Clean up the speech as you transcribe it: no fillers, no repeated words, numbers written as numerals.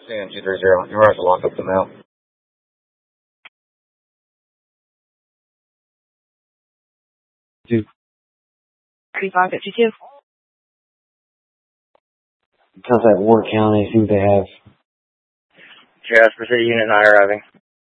Stand 230. You're right to lock up the mail. 3552. Contact Ward County. See what they have. Jasper City Unit 9 arriving.